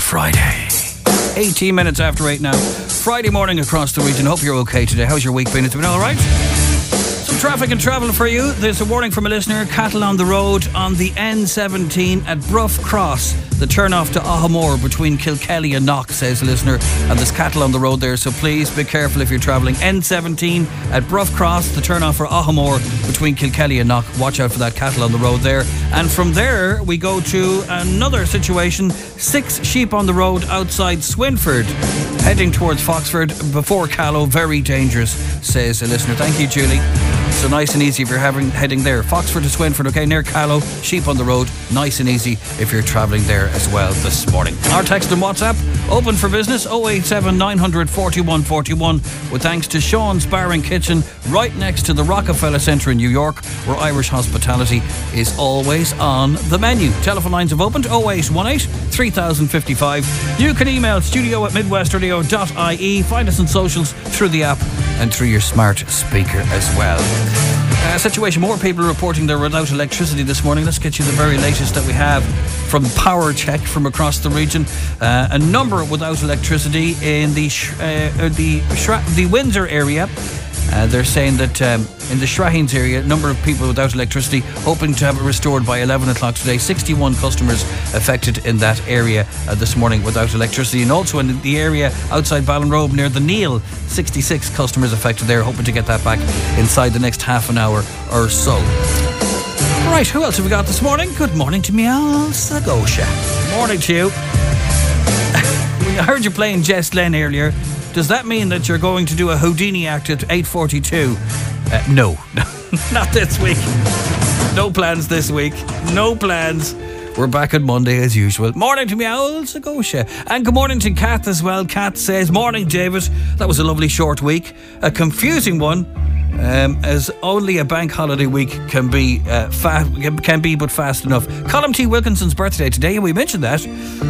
Friday. 18 minutes after 8 now. Friday morning across the region. Hope you're okay today. How's your week been? It's been all right? Some traffic and travel for you. There's a warning from a listener. Cattle on the road on the N17 at Brough Cross. The turn off to Ahamore between Kilkelly and Knock, says the listener. And there's cattle on the road there, so please be careful if you're travelling. N17 at Brough Cross. The turn off for Ahamore between Kilkelly and Knock. Watch out for that cattle on the road there. And from there, we go to another situation. 6 sheep on the road outside Swinford, heading towards Foxford before Callow. Very dangerous, says a listener. Thank you, Julie. So nice and easy if you're heading there. Foxford to Swinford, okay, near Callow. Sheep on the road, nice and easy if you're travelling there as well this morning. Our text and WhatsApp, open for business, 087 900 41 41, with thanks to Sean's Bar and Kitchen, right next to the Rockefeller Centre in New York, where Irish hospitality is always on the menu. Telephone lines have opened, 0818 3055. You can email studio@midwestradio.ie. Find us on socials, through the app and through your smart speaker as well. Situation, more people are reporting they're without electricity this morning. Let's get you the very latest that we have from Power Check from across the region. A number without electricity in the Windsor area. They're saying that in the Shraheens area, a number of people without electricity, hoping to have it restored by 11 o'clock today. 61 customers affected in that area this morning without electricity. And also in the area outside Ballinrobe near the Neil, 66 customers affected there, hoping to get that back inside the next half an hour or so. Right, who else have we got this morning? Good morning to Meow Sagosha. Morning to you. I heard you playing Jess Glenn earlier. Does that mean that you're going to do a Houdini act at 8:42? No, not this week. No plans this week. No plans. We're back on Monday as usual. Morning to me, Owl Sagosha. And good morning to Kath as well. Kath says, morning, David. That was a lovely short week. A confusing one, as only a bank holiday week can be but fast enough. Colm T. Wilkinson's birthday today, we mentioned that.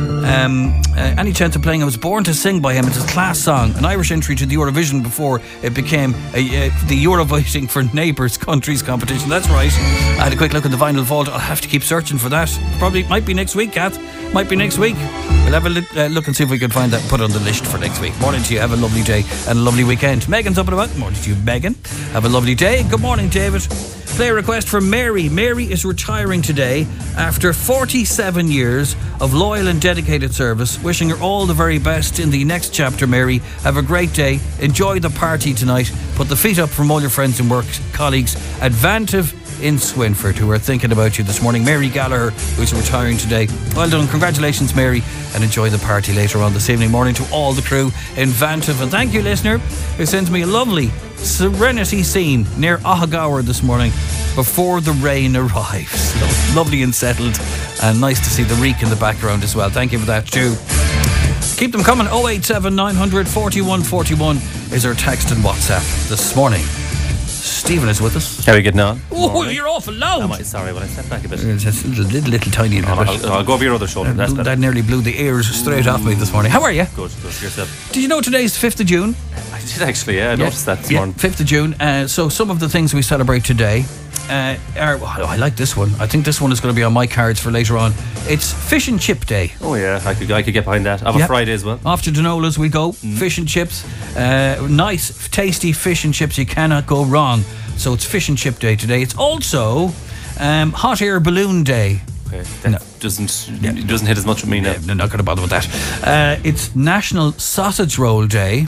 Any chance of playing I Was Born to Sing by him? It's a class song, an Irish entry to the Eurovision before it became the Eurovoting for Neighbours Countries competition. That's right. I had a quick look at the vinyl vault. I'll have to keep searching for that. Probably might be next week, Kath. Might be next week. We'll have a look and see if we can find that, put it on the list for next week. Morning to you. Have a lovely day and a lovely weekend. Megan's up and about. Morning to you, Megan. Have a lovely day. Good morning, David. Play request from Mary. Mary is retiring today after 47 years of loyal and dedicated service. Wishing her all the very best in the next chapter, Mary. Have a great day. Enjoy the party tonight. Put the feet up from all your friends and work colleagues at Vantive in Swinford, who are thinking about you this morning. Mary Gallagher, who's retiring today. Well done. Congratulations, Mary. And enjoy the party later on this evening. Morning to all the crew in Vantive. And thank you, listener, who sends me a lovely Serenity scene near Ahagaur this morning before the rain arrives. So lovely and settled, and nice to see the reek in the background as well. Thank you for that too. Keep them coming. 087 900 41 41 is our text and WhatsApp this morning. Stephen is with us. How are you getting on? Oh, you're awful loud. Sorry, will I step back a bit? It's just a little tiny bit. I'll go over your other shoulder. That nearly blew the ears straight off me this morning. How are you? Good. Yourself? Did you know today's 5th of June? I did actually, yeah. I noticed that this morning. 5th of June. So some of the things we celebrate today are... I like this one. I think this one is going to be on my cards for later on. It's Fish and Chip Day. Oh yeah, I could get behind that. Have a Friday as well. After Danolas we go. Fish and chips. Nice, tasty fish and chips. You cannot go wrong. So it's Fish and Chip Day today. It's also Hot Air Balloon Day. Okay, that doesn't hit as much with me now. I'm not going to bother with that. It's National Sausage Roll Day.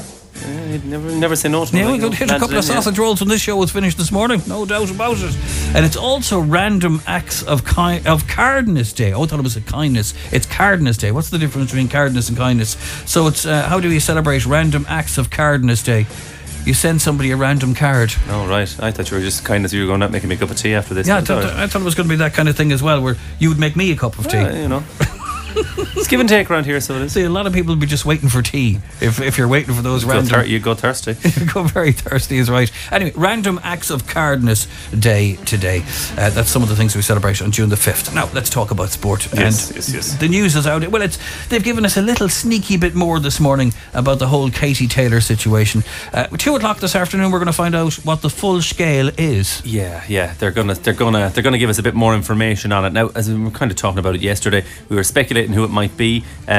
Never say no to me. Yeah, we could hit a couple of sausage rolls when this show was finished this morning. No doubt about it. And it's also Random Acts of Cardness Day. Oh, I thought it was a kindness. It's Cardness Day. What's the difference between cardness and kindness? So it's how do we celebrate Random Acts of Cardness Day? You send somebody a random card. Oh, right. I thought you were just kindness. You were going out making me a cup of tea after this. Yeah, I thought it was going to be that kind of thing as well, where you would make me a cup of tea. You know. It's give and take around here, so it is. See, a lot of people will be just waiting for tea if you're waiting for those random... You go thirsty. You go very thirsty is right. Anyway, Random Acts of Cardness Day today. That's some of the things we celebrate on June the 5th. Now, let's talk about sport. Yes. The news is out. Well, they've given us a little sneaky bit more this morning about the whole Katie Taylor situation. 2 o'clock this afternoon, we're going to find out what the full scale is. Yeah. They're gonna give us a bit more information on it. Now, as we were kind of talking about it yesterday, we were speculating who it might be.